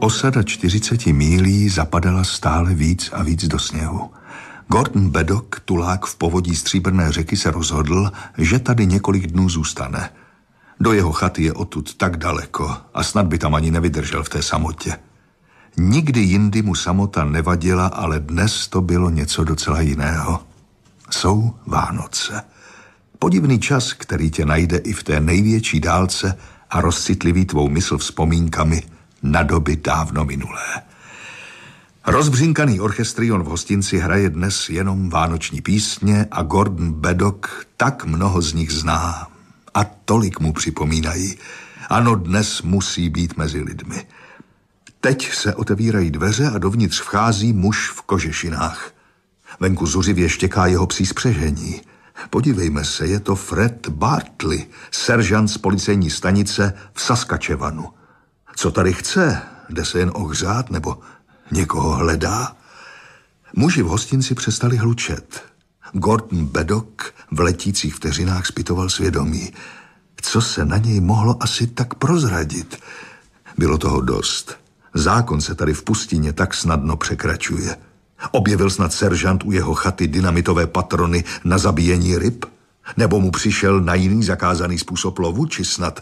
Osada 40 mílí zapadala stále víc a víc do sněhu. Gordon Beddock, tulák v povodí Stříbrné řeky, se rozhodl, že tady několik dnů zůstane. Do jeho chaty je odtud tak daleko a snad by tam ani nevydržel v té samotě. Nikdy jindy mu samota nevadila, ale dnes to bylo něco docela jiného. Jsou Vánoce. Podivný čas, který tě najde i v té největší dálce a rozcitliví tvou mysl vzpomínkami na doby dávno minulé. Rozbřinkaný orchestrion v hostinci hraje dnes jenom vánoční písně a Gordon Beddock tak mnoho z nich zná a tolik mu připomínají. Ano, dnes musí být mezi lidmi. Teď se otevírají dveře a dovnitř vchází muž v kožešinách. Venku zuřivě štěká jeho psí spřežení. Podívejme se, je to Fred Bartley, seržant z policejní stanice v Saskatchewanu. Co tady chce? Jde se jen ohřát nebo někoho hledá? Muži v hostinci přestali hlučet. Gordon Beddock v letících vteřinách zpytoval svědomí. Co se na něj mohlo asi tak prozradit? Bylo toho dost. Zákon se tady v pustině tak snadno překračuje. Objevil snad seržant u jeho chaty dynamitové patrony na zabíjení ryb? Nebo mu přišel na jiný zakázaný způsob lovu, či snad...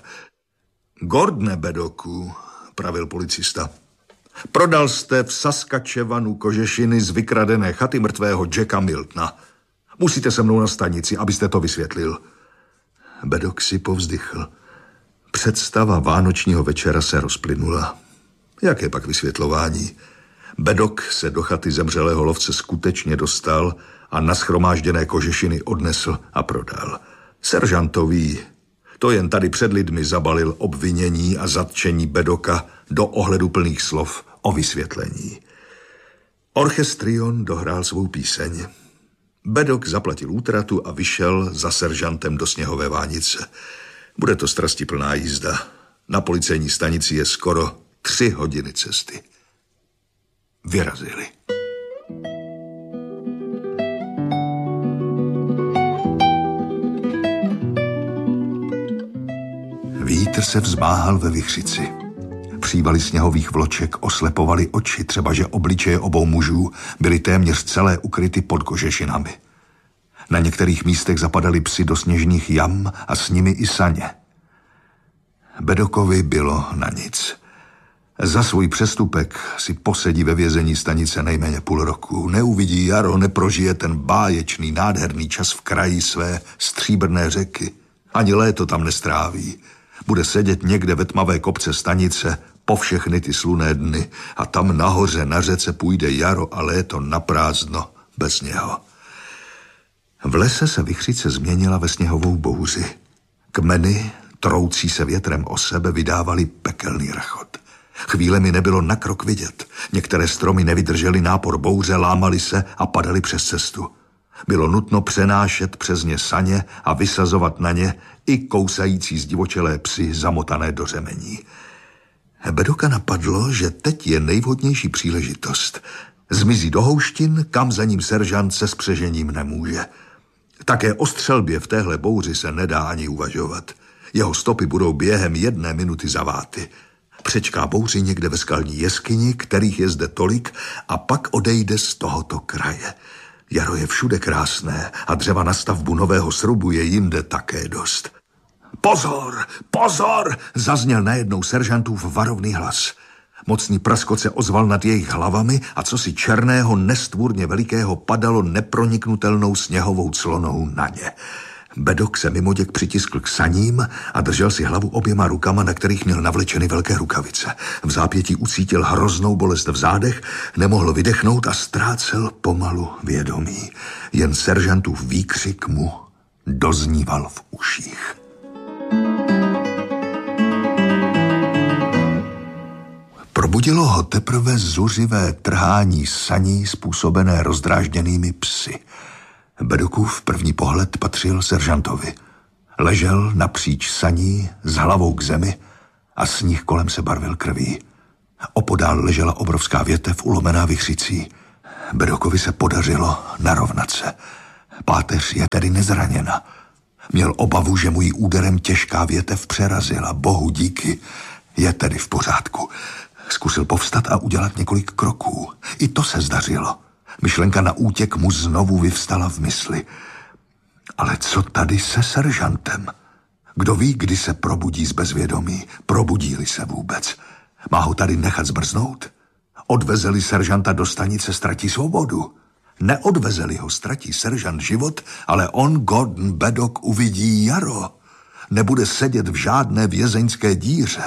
Gordone Beddocku, pravil policista, prodal jste v Saskatchewanu kožešiny z vykradené chaty mrtvého Jacka Miltona. Musíte se mnou na stanici, abyste to vysvětlil. Beddock si povzdychl. Představa vánočního večera se rozplynula. Jaké pak vysvětlování? Beddock se do chaty zemřelého lovce skutečně dostal a nashromážděné kožešiny odnesl a prodal. Seržantový to jen tady před lidmi zabalil obvinění a zatčení Beddocka do ohleduplných slov o vysvětlení. Orchestrion dohrál svou píseň. Beddock zaplatil útratu a vyšel za seržantem do sněhové vánice. Bude to strastiplná jízda. Na policejní stanici je skoro 3 hodiny cesty. Vyrazili. Vítr se vzmáhal ve vichřici. Přívaly sněhových vloček oslepovaly oči, třeba že obličeje obou mužů byly téměř celé ukryty pod kožešinami. Na některých místech zapadaly psi do sněžných jam a s nimi i saně. Beddockovi bylo na nic. Za svůj přestupek si posedí ve vězení stanice nejméně půl roku. Neuvidí jaro, neprožije ten báječný, nádherný čas v kraji své Stříbrné řeky. Ani léto tam nestráví. Bude sedět někde ve tmavé kopce stanice po všechny ty slunné dny a tam nahoře na řece půjde jaro a léto naprázdno bez něho. V lese se vichřice změnila ve sněhovou bouři. Kmeny, troucí se větrem o sebe, vydávaly pekelný rachot. Chvílemi nebylo na krok vidět. Některé stromy nevydržely nápor bouře, lámaly se a padaly přes cestu. Bylo nutno přenášet přes ně saně a vysazovat na ně i kousající zdivočelé psy zamotané do řemení. Beddocka napadlo, že teď je nejvhodnější příležitost. Zmizí do houštin, kam za ním seržant se spřežením nemůže. Také o střelbě v téhle bouři se nedá ani uvažovat. Jeho stopy budou během 1 minuty zaváty. Přečká bouři někde ve skalní jeskyni, kterých je zde tolik, a pak odejde z tohoto kraje. Jaro je všude krásné a dřeva na stavbu nového srubu je jinde také dost. Pozor, pozor, zazněl najednou seržantův varovný hlas. Mocný praskot se ozval nad jejich hlavami a cosi černého, nestvůrně velikého padalo neproniknutelnou sněhovou clonou na ně. Beddock se mimoděk přitiskl k saním a držel si hlavu oběma rukama, na kterých měl navlečeny velké rukavice. V zápětí ucítil hroznou bolest v zádech, nemohl vydechnout a ztrácel pomalu vědomí. Jen seržantův výkřik mu dozníval v uších. Probudilo ho teprve zuřivé trhání saní způsobené rozdrážděnými psy. Beddockův první pohled patřil seržantovi. Ležel napříč saní s hlavou k zemi a sníh kolem se barvil krví. Opodál ležela obrovská větev ulomená vichřicí. Beddockovi se podařilo narovnat se. Páteř je tedy nezraněna. Měl obavu, že mu ji úderem těžká větev přerazila. Bohu díky, je tedy v pořádku. Zkusil povstat a udělat několik kroků. I to se zdařilo. Myšlenka na útěk mu znovu vyvstala v mysli. Ale co tady se seržantem? Kdo ví, kdy se probudí z bezvědomí? Probudí-li se vůbec? Má ho tady nechat zmrznout? Odvezeli seržanta do stanice, ztratí svobodu. Neodvezeli ho, ztratí seržant život, ale on, Gordon Beddock, uvidí jaro. Nebude sedět v žádné vězeňské díře.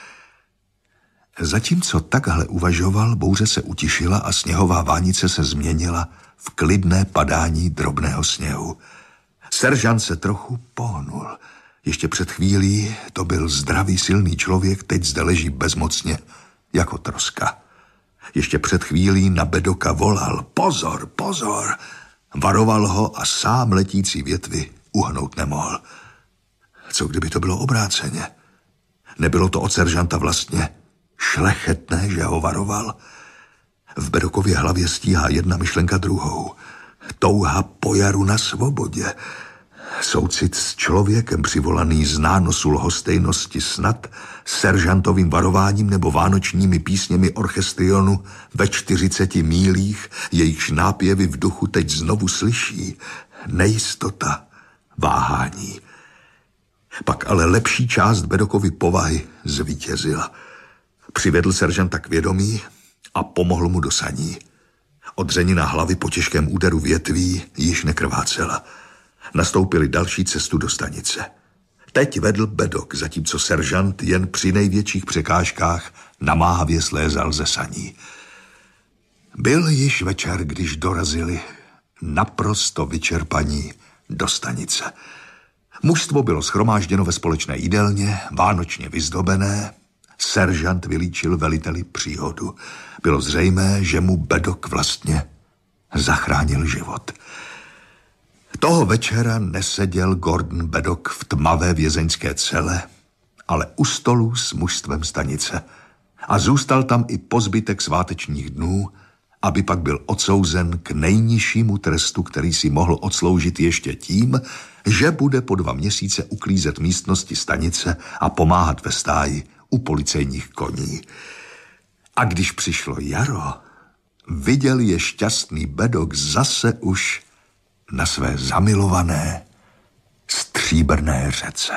Zatímco takhle uvažoval, bouře se utišila a sněhová vánice se změnila v klidné padání drobného sněhu. Seržant se trochu pohnul. Ještě před chvílí to byl zdravý, silný člověk, teď zde leží bezmocně, jako troska. Ještě před chvílí na Beddocka volal: pozor, pozor! Varoval ho a sám letící větvy uhnout nemohl. Co kdyby to bylo obráceně? Nebylo to od seržanta vlastně šlechetné, že ho varoval? V Beddockově hlavě stíhá jedna myšlenka druhou. Touha po jaru na svobodě. Soucit s člověkem přivolaný z nánosu lhostejnosti snad seržantovým varováním nebo vánočními písněmi orchestrionu ve 40 mílích, jejichž nápěvy v duchu teď znovu slyší. Nejistota, váhání. Pak ale lepší část Beddockovy povahy zvítězila. Přivedl seržanta k vědomí a pomohl mu do saní. Odřenina hlavy po těžkém úderu větví již nekrvácela. Nastoupili další cestu do stanice. Teď vedl Beddock, zatímco seržant jen při největších překážkách namáhavě slézal ze saní. Byl již večer, když dorazili naprosto vyčerpaní do stanice. Mužstvo bylo shromážděno ve společné jídelně, vánočně vyzdobené. Seržant vylíčil veliteli příhodu. Bylo zřejmé, že mu Beddock vlastně zachránil život. Toho večera neseděl Gordon Beddock v tmavé vězeňské cele, ale u stolu s mužstvem stanice. A zůstal tam i po zbytek svátečních dnů, aby pak byl odsouzen k nejnižšímu trestu, který si mohl odsloužit ještě tím, že bude po 2 měsíce uklízet místnosti stanice a pomáhat ve stáji u policejních koní. A když přišlo jaro, viděl je šťastný Beddock zase už na své zamilované stříbrné řece.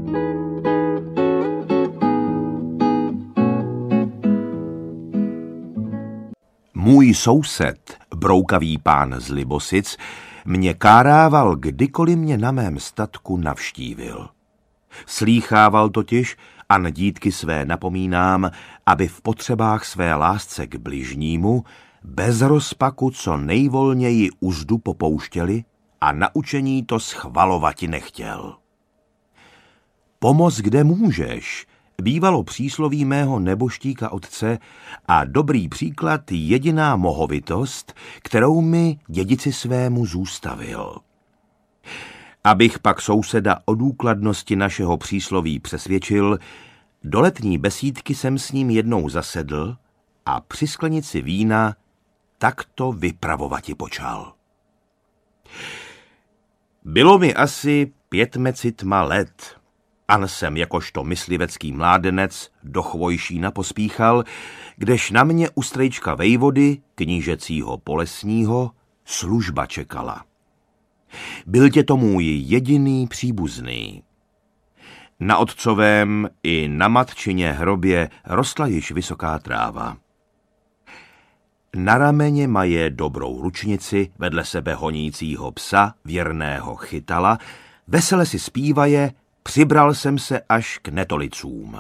Můj soused, broukavý pán z Libosic, mě kárával, kdykoliv mě na mém statku navštívil. Slýchával totiž, a na dítky své napomínám, aby v potřebách své lásce k bližnímu bez rozpaku co nejvolněji uzdu popouštěli a naučení to schvalovati nechtěl. Pomoz, kde můžeš, bývalo přísloví mého neboštíka otce a dobrý příklad jediná mohovitost, kterou mi dědici svému zůstavil. Abych pak souseda o důkladnosti našeho přísloví přesvědčil, do letní besídky jsem s ním jednou zasedl a při sklenici vína takto vypravovati počal. Bylo mi asi 5 let. An jsem jakožto myslivecký mládenec do Chvojšína pospíchal, kdež na mě u strejčka vejvody, knížecího Polesního, služba čekala. Byl tě to můj jediný příbuzný. Na otcovém i na matčině hrobě rostla již vysoká tráva. Na rameně maje dobrou ručnici, vedle sebe honícího psa, věrného chytala, vesele si zpívaje, přibral jsem se až k netolicům.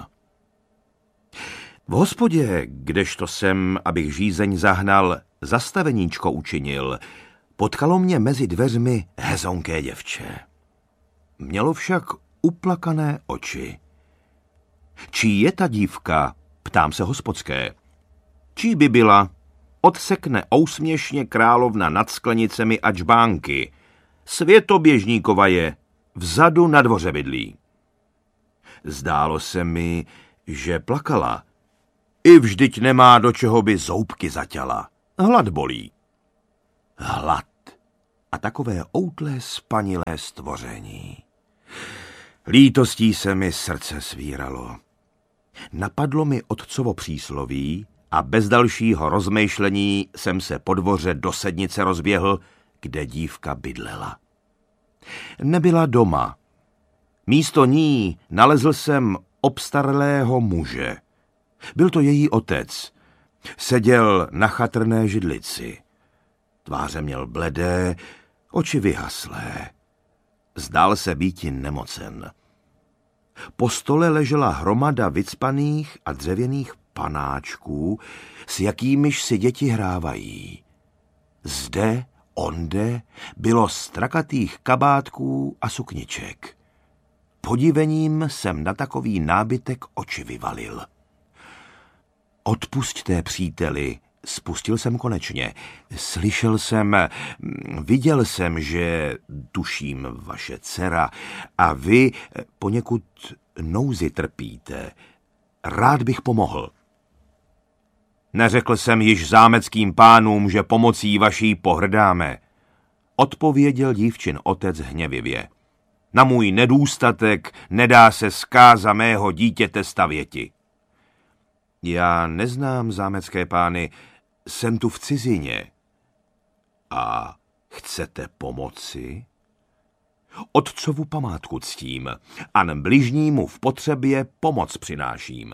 V hospodě, kdežto jsem, abych žízeň zahnal, zastaveníčko učinil, potkalo mě mezi dveřmi hezonké děvče. Mělo však uplakané oči. Čí je ta dívka, ptám se hospodské. Čí by byla? Odsekne ousměšně královna nad sklenicemi a čbánky. Světoběžníkova je, vzadu na dvoře bydlí. Zdálo se mi, že plakala. I vždyť nemá do čeho by zoubky zaťala. Hlad bolí. Hlad a takové outlé spanilé stvoření. Lítostí se mi srdce svíralo. Napadlo mi otcovo přísloví a bez dalšího rozmýšlení jsem se po dvoře do sednice rozběhl, kde dívka bydlela. Nebyla doma. Místo ní nalezl jsem obstarlého muže. Byl to její otec. Seděl na chatrné židlici. Tváře měl bledé, oči vyhaslé. Zdál se býti nemocen. Po stole ležela hromada vycpaných a dřevěných panáčků, s jakýmiž si děti hrávají. Zde, onde bylo strakatých kabátků a sukniček. Podivením jsem na takový nábytek oči vyvalil. Odpusťte, příteli, spustil jsem konečně. Viděl jsem, že tuším vaše dcera a vy poněkud nouzi trpíte. Rád bych pomohl. Neřekl jsem již zámeckým pánům, že pomocí vaší pohrdáme, odpověděl dívčin otec hněvivě. Na můj nedůstatek nedá se zkáza mého dítěte stavěti. Já neznám zámecké pány, jsem tu v cizině. A chcete pomoci? Otcovu památku ctím, an bližnímu v potřebě pomoc přináším.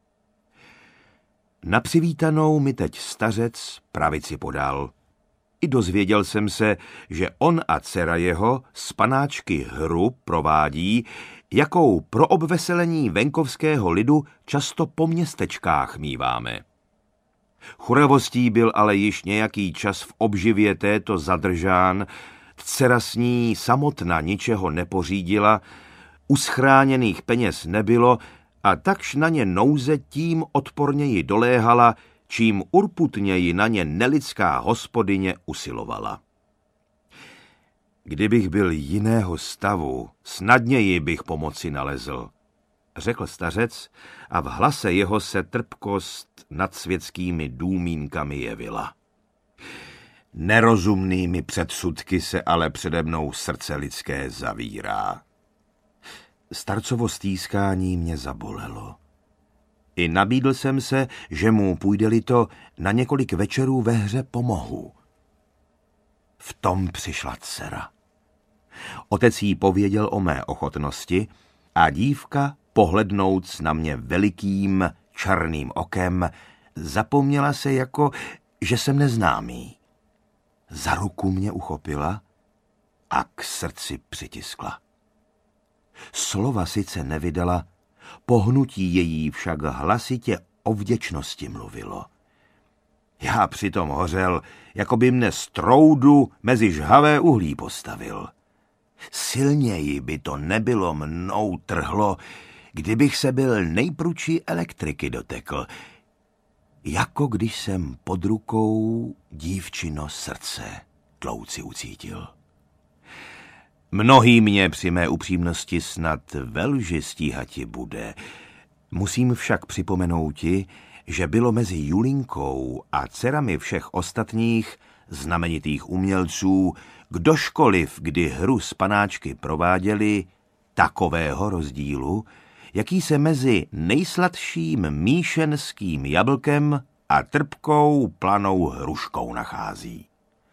Na přivítanou mi teď stařec pravici podal. I dozvěděl jsem se, že on a dcera jeho z panáčky hru provádí, jakou pro obveselení venkovského lidu často po městečkách míváme. Churavostí byl ale již nějaký čas v obživě této zadržán, dcera s ní samotna ničeho nepořídila, uschráněných peněz nebylo a takž na ně nouze tím odporněji doléhala, čím urputněji na ně nelidská hospodyně usilovala. Kdybych byl jiného stavu, snadněji bych pomoci nalezl, řekl stařec a v hlase jeho se trpkost nad světskými důmínkami jevila. Nerozumnými předsudky se ale přede mnou srdce lidské zavírá. Starcovo stýskání mě zabolelo. I nabídl jsem se, že mu půjde-li to na několik večerů ve hře pomohu. V tom přišla dcera. Otec jí pověděl o mé ochotnosti a dívka, pohlednouc na mě velikým černým okem, zapomněla se jako, že jsem neznámý. Za ruku mě uchopila a k srdci přitiskla. Slova sice nevydala, pohnutí její však hlasitě o vděčnosti mluvilo. Já přitom hořel, jako by mne z troudu mezi žhavé uhlí postavil. Silněji by to nebylo mnou trhlo, kdybych se byl nejprudší elektriky dotekl, jako když jsem pod rukou dívčino srdce tlouci ucítil. Mnohý mě při mé upřímnosti snad velži stíhati bude. Musím však připomenouti, že bylo mezi Julinkou a dcerami všech ostatních znamenitých umělců, kdožkoliv kdy hru z panáčky prováděli, takového rozdílu, jaký se mezi nejsladším míšenským jablkem a trpkou planou hruškou nachází.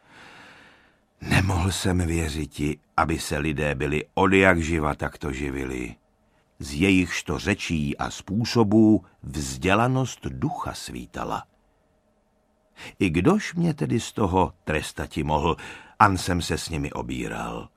Nemohl jsem věřiti, aby se lidé byli odjakživa takto živili. Z jejichž řečí a způsobů vzdělanost ducha svítala. I kdož mě tedy z toho trestati mohl, an jsem se s nimi obíral.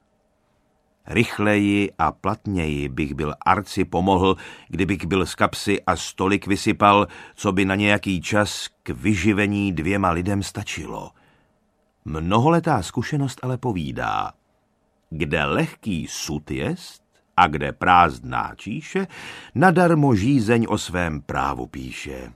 Rychleji a platněji bych byl arci pomohl, kdybych byl z kapsy a stolik vysypal, co by na nějaký čas k vyživení 2 lidem stačilo. Mnoholetá zkušenost ale povídá, kde lehký sud jest a kde prázdná číše, nadarmo žízeň o svém právu píše.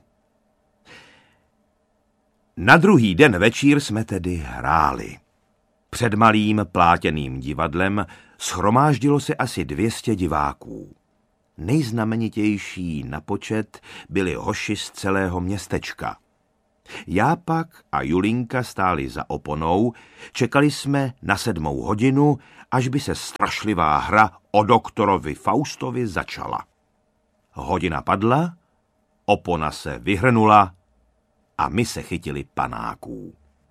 Na druhý den večír jsme tedy hráli. Před malým plátěným divadlem shromáždilo se asi 200 diváků. Nejznamenitější na počet byli hoši z celého městečka. Já pak a Julinka stáli za oponou, čekali jsme na 7. hodinu, až by se strašlivá hra o doktorovi Faustovi začala. Hodina padla opona se vyhrnula a my se chytili panáků.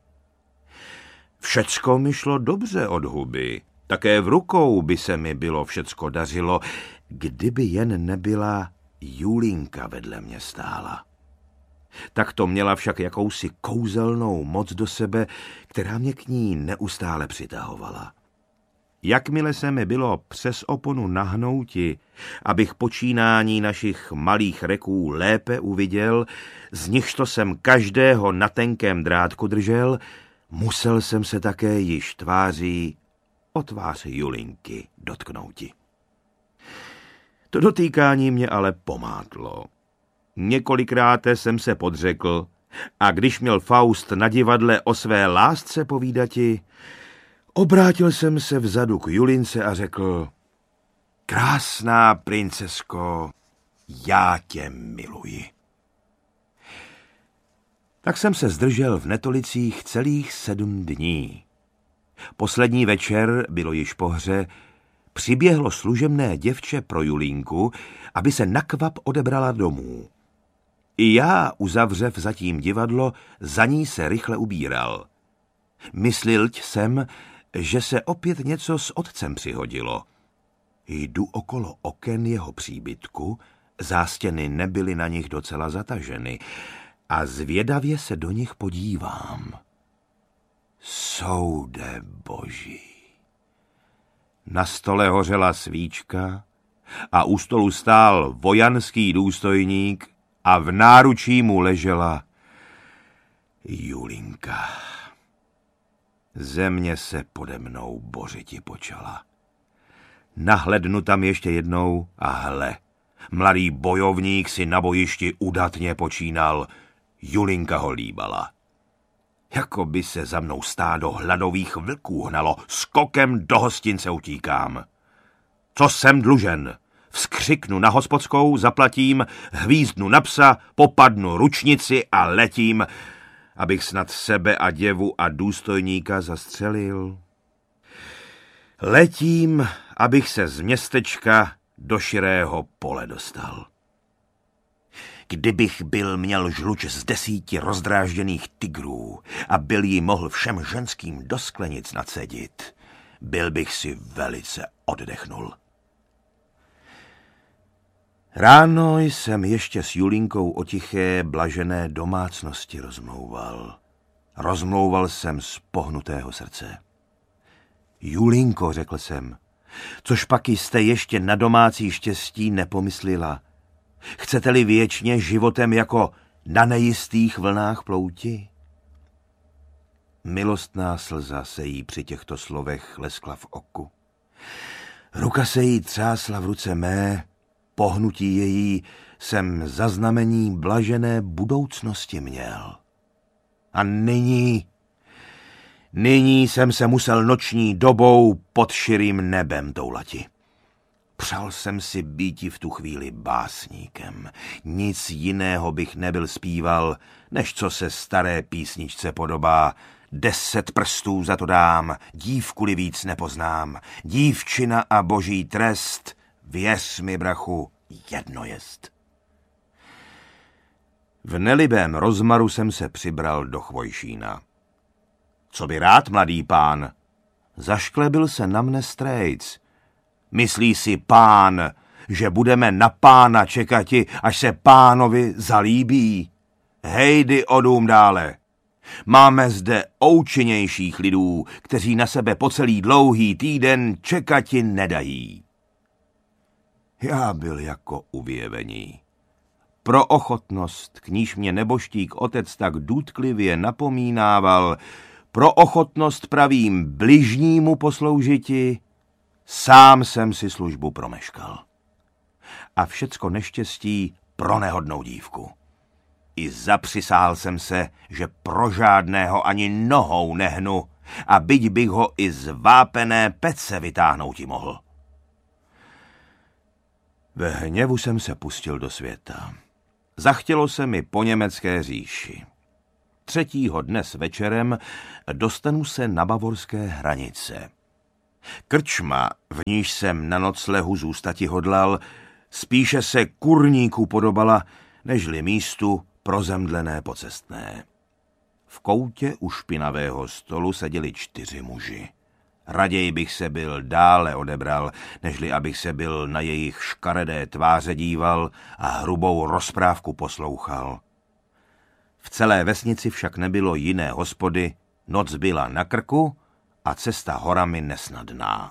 Všecko mi šlo dobře od huby, také v rukou by se mi bylo všecko dařilo, kdyby jen nebyla Julinka vedle mě stála. Tak to měla však jakousi kouzelnou moc do sebe, která mě k ní neustále přitahovala. Jakmile se mi bylo přes oponu nahnouti, abych počínání našich malých reků lépe uviděl, z nichž to jsem každého na tenkém drátku držel, musel jsem se také již tváří o tvář Julinky dotknouti. To dotýkání mě ale pomátlo. Několikrát jsem se podřekl a když měl Faust na divadle o své lásce povídati, obrátil jsem se vzadu k Julince a řekl: krásná princesko, já tě miluji. Tak jsem se zdržel v Netolicích celých 7 dní. Poslední večer, bylo již po hře, přiběhlo služebné děvče pro Julínku, aby se nakvap odebrala domů. I já, uzavřev zatím divadlo, za ní se rychle ubíral. Myslil jsem, že se opět něco s otcem přihodilo. Jdu okolo oken jeho příbytku, zástěny nebyly na nich docela zataženy, a zvědavě se do nich podívám. Soude boží. Na stole hořela svíčka a u stolu stál vojanský důstojník a v náručí mu ležela Julinka. Země se pode mnou bořiti počala. Nahlednu tam ještě jednou a hle, mladý bojovník si na bojišti udatně počínal, Julinka ho líbala. Jako by se za mnou stádo hladových vlků hnalo, skokem do hostince utíkám. Co jsem dlužen? Vzkřiknu na hospodskou, zaplatím, hvízdnu na psa, popadnu ručnici a letím, abych snad sebe a děvu a důstojníka zastřelil. Letím, abych se z městečka do širého pole dostal. Kdybych byl měl žluč z 10 rozdrážděných tigrů a byl jí mohl všem ženským do sklenic nacedit, byl bych si velice oddechnul. Ráno jsem ještě s Julinkou o tiché, blažené domácnosti rozmlouval. Rozmlouval jsem z pohnutého srdce. Julinko, řekl jsem, což pak jste ještě na domácí štěstí nepomyslela. Chcete-li věčně životem jako na nejistých vlnách plouti? Milostná slza se jí při těchto slovech leskla v oku. Ruka se jí třásla v ruce mé, pohnutí její jsem zaznamení blažené budoucnosti měl. A nyní jsem se musel noční dobou pod širým nebem toulati. Přál jsem si býti v tu chvíli básníkem. Nic jiného bych nebyl zpíval, než co se staré písničce podobá. 10 prstů za to dám, dívku-li víc nepoznám. Dívčina a boží trest, věř mi, brachu, jedno jest. V nelibém rozmaru jsem se přibral do Chvojšína. Co by rád, mladý pán? Zašklebil se na mne strejc. Myslí si pán, že budeme na pána čekati, až se pánovi zalíbí? Hejdy odům dále. Máme zde oučenějších lidů, kteří na sebe po celý dlouhý týden čekati nedají. Já byl jako uvěvení. Pro ochotnost, k níž mě neboštík otec tak důtklivě napomínával, pro ochotnost pravým bližnímu posloužiti, sám jsem si službu promeškal. A všecko neštěstí pro nehodnou dívku. I zapřisál jsem se, že pro žádného ani nohou nehnu a byť bych ho i z vápené pece vytáhnouti mohl. Ve hněvu jsem se pustil do světa. Zachtělo se mi po německé říši. 3. dnes večerem dostanu se na bavorské hranice. Krčma, v níž jsem na noclehu zůstati hodlal, spíše se kurníku podobala, nežli místu pro zemdlené pocestné. V koutě u špinavého stolu seděli 4 muži. Raději bych se byl dále odebral, nežli abych se byl na jejich škaredé tváře díval a hrubou rozprávku poslouchal. V celé vesnici však nebylo jiné hospody, noc byla na krku a cesta horami nesnadná.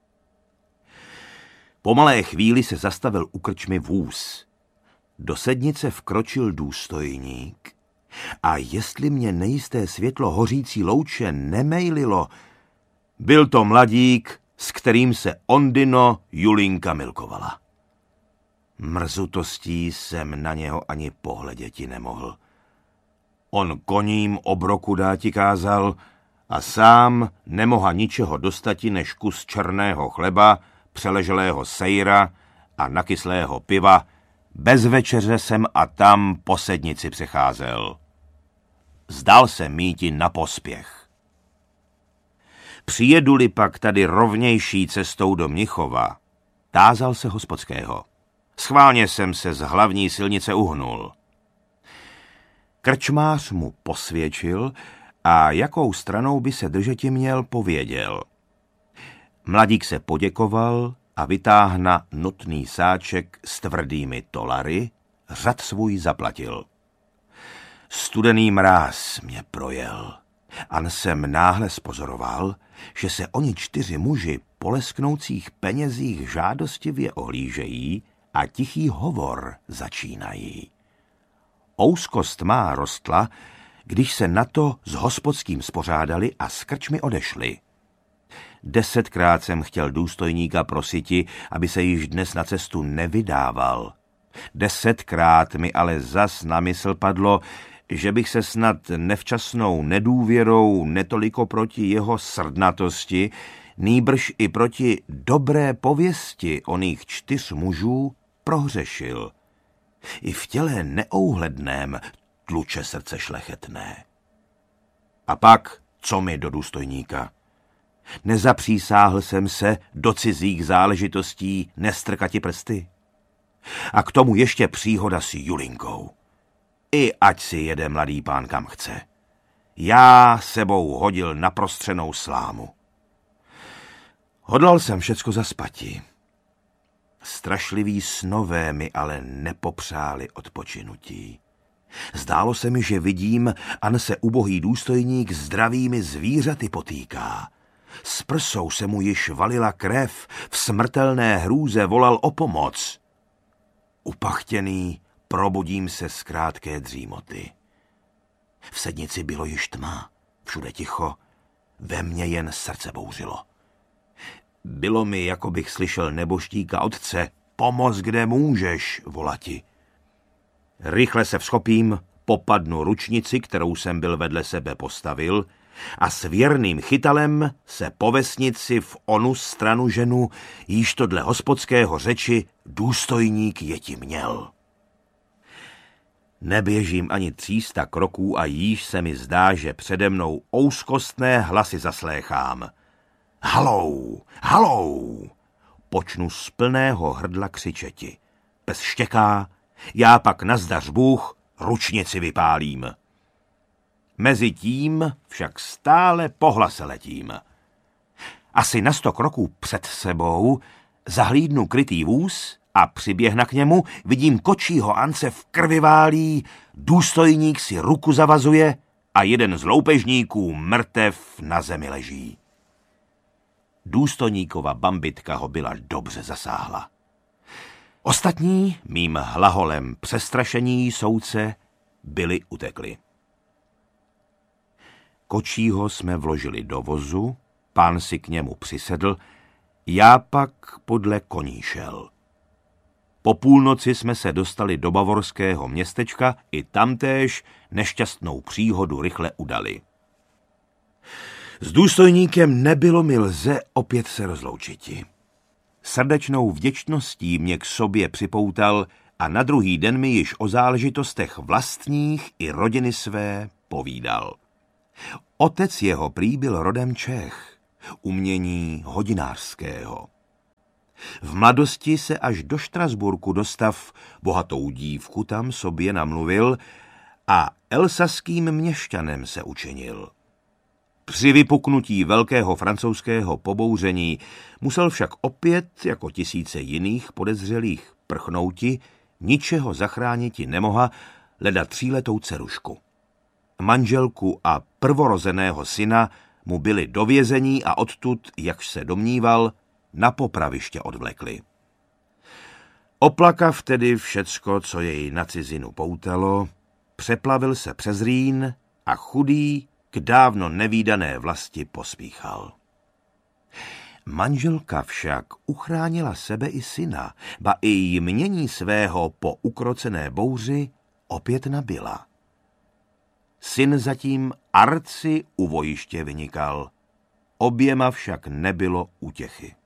Po malé chvíli se zastavil u krčmy vůz. Do sednice vkročil důstojník a jestli mě nejisté světlo hořící louče nemejlilo, byl to mladík, s kterým se Ondino Julinka milkovala. Mrzutostí jsem na něho ani pohleděti nemohl. On koním obroku dáti kázal a sám nemoha ničeho dostati než kus černého chleba, přeleželého sejra a nakyslého piva. Bez večeře jsem a tam po sednici přecházel. Zdal se míti na pospěch. Přijedu-li pak tady rovnější cestou do Mnichova, tázal se hospodského. Schválně jsem se z hlavní silnice uhnul. Krčmář mu posvědčil a jakou stranou by se držeti měl, pověděl. Mladík se poděkoval a vytáhna nutný sáček s tvrdými tolary, řad svůj zaplatil. Studený mráz mě projel. An jsem náhle spozoroval, že se oni 4 muži po lesknoucích penězích žádostivě ohlížejí a tichý hovor začínají. Ouskost má rostla, když se na to s hospodským spořádali a z krčmy odešli. 10krát jsem chtěl důstojníka prositi, aby se již dnes na cestu nevydával. 10krát mi ale zas na mysl padlo, že bych se snad nevčasnou nedůvěrou netoliko proti jeho srdnatosti, nýbrž i proti dobré pověsti oných 4 mužů prohřešil. I v těle neouhledném tluče srdce šlechetné. A pak, co mi do důstojníka? Nezapřísáhl jsem se do cizích záležitostí nestrkati prsty? A k tomu ještě příhoda s Julinkou. I ať si jede mladý pán kam chce. Já sebou hodil na prostřenou slámu. Hodlal jsem všecko zaspati. Strašlivý snové mi ale nepopřáli odpočinutí. Zdálo se mi, že vidím, an se ubohý důstojník zdravými zvířaty potýká. S prsou se mu již valila krev, v smrtelné hrůze volal o pomoc. Upachtěný probudím se z krátké dřímoty. V sednici bylo již tma, všude ticho, ve mně jen srdce bouřilo. Bylo mi, jako bych slyšel neboštíka otce, pomoz, kde můžeš, volati. Rychle se vzchopím, popadnu ručnici, kterou jsem byl vedle sebe postavil, a s věrným chytalem se po vesnici v onu stranu ženu, jíž to dle hospodského řeči důstojník jeti měl. Neběžím ani 300 kroků a již se mi zdá, že přede mnou ouskostné hlasy zasléchám. Halou, halou! Počnu z plného hrdla křičeti. Pes štěká, já pak nazdař Bůh ručnici vypálím. Mezitím však stále po hlase letím. Asi na 100 kroků před sebou zahlídnu krytý vůz a přiběhna k němu, vidím kočího Ance v krvi válí, důstojník si ruku zavazuje a jeden z loupežníků mrtev na zemi leží. Důstojníkova bambitka ho byla dobře zasáhla. Ostatní, mým hlaholem přestrašení soudce, byli utekli. Kočího jsme vložili do vozu, pán si k němu přisedl, já pak podle koní šel. Po půlnoci jsme se dostali do bavorského městečka, i tamtéž nešťastnou příhodu rychle udali. S důstojníkem nebylo mi lze opět se rozloučiti. Srdečnou vděčností mě k sobě připoutal a na druhý den mi již o záležitostech vlastních i rodiny své povídal. Otec jeho prý byl rodem Čech, umění hodinářského. V mladosti se až do Štrasburku dostav bohatou dívku tam sobě namluvil a elsaským měšťanem se učinil. Při vypuknutí velkého francouzského pobouření musel však opět, jako tisíce jiných podezřelých prchnouti, ničeho zachrániti nemoha, leda 3letou dcerušku. Manželku a prvorozeného syna mu byli do vězení a odtud, jak se domníval, na popraviště odvlekli. Oplakav tedy všecko, co jej na cizinu poutalo, přeplavil se přes Rýn a chudý k dávno nevídané vlasti pospíchal. Manželka však uchránila sebe i syna, ba i jmění svého po ukrocené bouři opět nabyla. Syn zatím arci u vojiště vynikal, oběma však nebylo útěchy.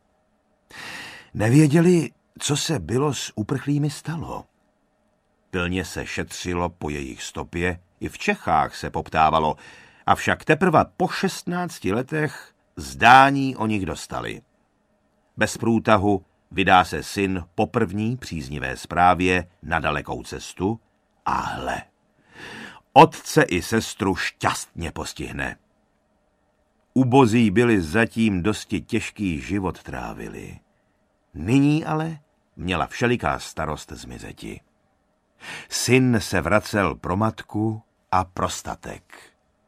Nevěděli, co se bylo s uprchlými stalo. Pilně se šetřilo po jejich stopě, i v Čechách se poptávalo, avšak teprve po 16 letech zdání o nich dostali. Bez průtahu vydá se syn po první příznivé zprávě na dalekou cestu a hle, otce i sestru šťastně postihne. Ubozí byli zatím dosti těžký život trávili. Nyní ale měla všeliká starost zmizeti. Syn se vracel pro matku a pro statek.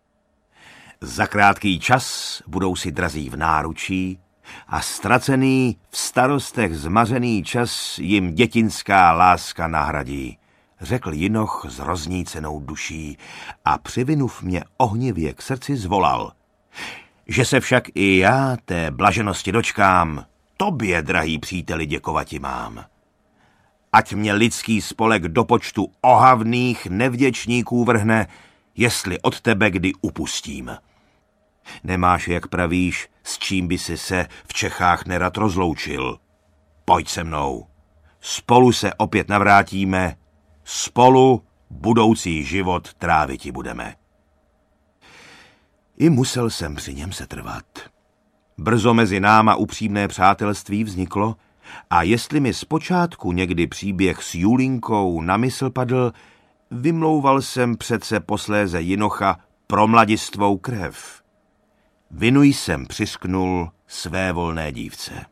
Za krátký čas budou si drazí v náručí a ztracený v starostech zmařený čas jim dětinská láska nahradí, řekl Jinoch s roznícenou duší a přivinuv mě ohnivě k srdci zvolal, že se však i já té blaženosti dočkám, tobě, drahý příteli, děkovati mám. Ať mě lidský spolek do počtu ohavných nevděčníků vrhne, jestli od tebe kdy upustím. Nemáš, jak pravíš, s čím by si se v Čechách nerad rozloučil. Pojď se mnou. Spolu se opět navrátíme, spolu budoucí život tráviti budeme. I musel jsem při něm setrvat. Brzo mezi náma upřímné přátelství vzniklo a jestli mi zpočátku někdy příběh s Julinkou na mysl padl, vymlouval jsem přece posléze Jinocha pro mladistvou krev. Vinu jsem přisknul své volné dívce.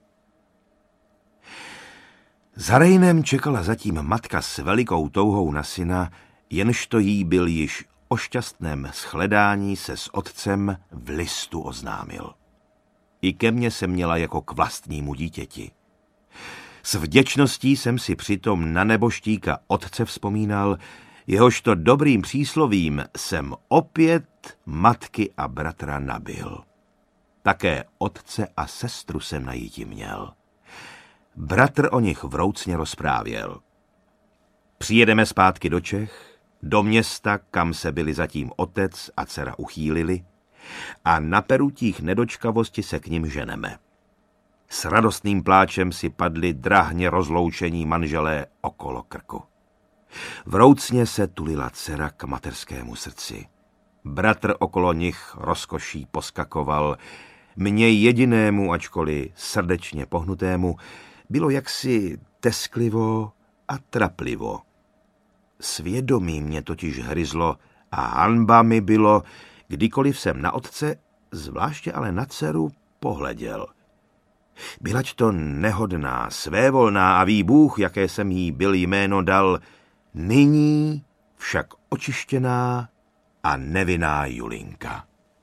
Za Rejnem čekala zatím matka s velikou touhou na syna, jenž to jí byl již o šťastném shledání se s otcem v listu oznámil. I ke mně se měla jako k vlastnímu dítěti. S vděčností jsem si přitom na neboštíka otce vzpomínal, jehožto dobrým příslovím jsem opět matky a bratra nabyl. Také otce a sestru jsem najíti měl. Bratr o nich vroucně rozprávěl. Přijedeme zpátky do Čech, do města, kam se byli zatím otec a dcera uchýlili, a na perutích nedočkavosti se k nim ženeme. S radostným pláčem si padli drahně rozloučení manželé okolo krku. Vroucně se tulila dcera k mateřskému srdci. Bratr okolo nich rozkoší poskakoval. Mně jedinému, ačkoliv srdečně pohnutému, bylo jaksi tesklivo a traplivo. Svědomí mě totiž hryzlo a hanba mi bylo, kdykoliv jsem na otce, zvláště ale na dceru, pohleděl. Bylač to nehodná, svévolná a ví Bůh, jaké jsem jí byl jméno dal, nyní však očištěná a nevinná Julinka.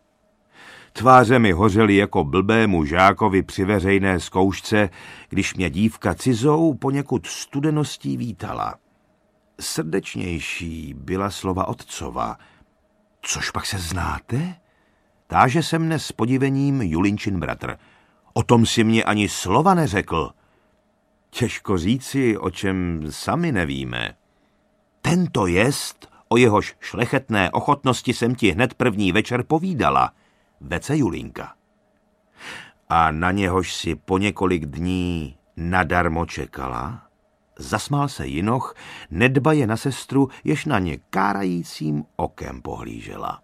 Tváře mi hořely jako blbému žákovi při veřejné zkoušce, když mě dívka cizou poněkud studeností vítala. Srdečnější byla slova otcova. Což pak se znáte? Táže se mne s podivením Julinčin bratr. O tom si mě ani slova neřekl. Těžko říci, o čem sami nevíme. Tento jest, o jehož šlechetné ochotnosti jsem ti hned první večer povídala, vece Julinka. A na něhož si po několik dní nadarmo čekala? Zasmál se Jinoch, nedbaje na sestru, jež na ně kárajícím okem pohlížela.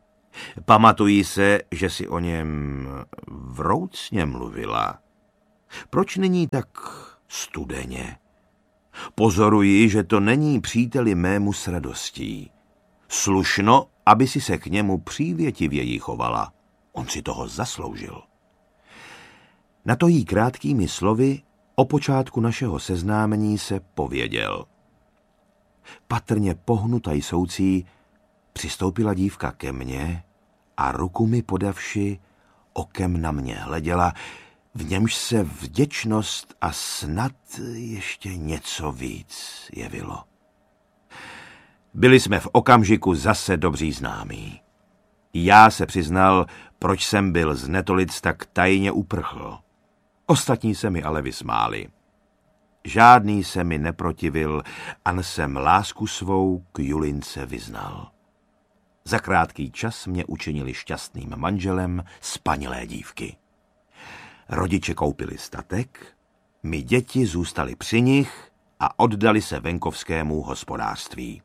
Pamatuji se, že si o něm vroucně mluvila. Proč není tak studeně? Pozoruji, že to není příteli mému s radostí. Slušno, aby si se k němu přívětivěji chovala. On si toho zasloužil. Na to jí krátkými slovy o počátku našeho seznámení se pověděl. Patrně pohnuta jsoucí přistoupila dívka ke mně a ruku mi podavši okem na mě hleděla, v němž se vděčnost a snad ještě něco víc jevilo. Byli jsme v okamžiku zase dobří známí. Já se přiznal, proč jsem byl z Netolic tak tajně uprchl. Ostatní se mi ale vysmáli. Žádný se mi neprotivil, an jsem lásku svou k Julince vyznal. Za krátký čas mě učinili šťastným manželem spanilé dívky. Rodiče koupili statek, my děti zůstali při nich a oddali se venkovskému hospodářství.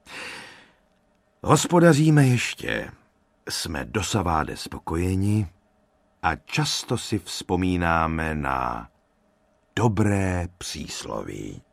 Hospodaříme ještě, jsme dosaváde spokojeni a často si vzpomínáme na dobré přísloví.